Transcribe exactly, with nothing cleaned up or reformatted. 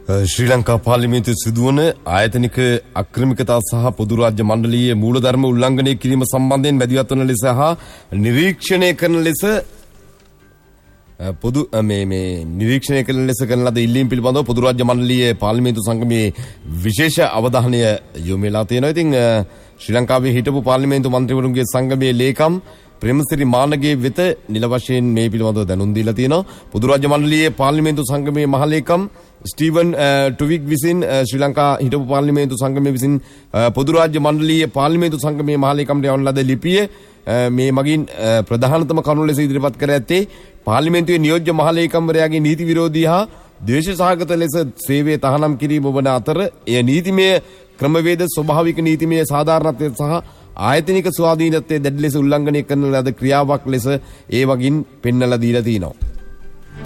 ශ්‍රී ලංකා පාර්ලිමේන්තුවේ සිදුවන ආයතනික අක්‍රමිකතා සහ පොදු රාජ්‍ය මණ්ඩලීය මූලධර්ම උල්ලංඝනය කිරීම සම්බන්ධයෙන් මැදිහත් වන ලෙස හා නිරීක්ෂණය කරන ලෙස පොදු මේ මේ නිරීක්ෂණය කරන ලෙස කරන ලද ඉල්ලීම් පිළිබඳව පොදු රාජ්‍ය මණ්ඩලීය පාර්ලිමේන්තු සංගමයේ විශේෂ අවධානය යොමු වෙලා තියෙනවා. ඉතින් ශ්‍රී ලංකාවේ හිටපු පාර්ලිමේන්තු මන්ත්‍රීවරුන්ගේ සංගමයේ ලේකම් ප්‍රේමසිරි මානගේ වෙත නිල වශයෙන් මේ පිළිබඳව දැනුම් දීලා තියෙනවා. පොදු රාජ්‍ය මණ්ඩලීය පාර්ලිමේන්තු සංගමයේ මහලේකම් ස්ටීවන් ටුවික් විසින් ශ්‍රී ලංකා හිටපු පාර්ලිමේන්තු සංගමයේ විසින් පොදු රාජ්‍ය මණ්ඩලීය පාර්ලිමේන්තු සංගමයේ මහලේකම්ට යවන ලද ලිපිය මේ මගින් ප්‍රධානතම කරුණු ලෙස ඉදිරිපත් කර ඇත්තේ පාර්ලිමේන්තුවේ නියෝජ්‍ය මහලේකම්වරයාගේ නීති විරෝධී හා ද්වේෂ සහගත ලෙස සේවය තහනම් කිරීම වන අතර එය නීතිමය ක්‍රමවේද ස්වභාවික නීතිමය සාධාරණත්වය සහ ආයතනික ස්වාධීනත්වයේ දැඩි ලෙස උල්ලංඝනය කරන ලද ක්‍රියාවක් ලෙස ඒ වගින් පෙන්වලා දීලා තිනවා.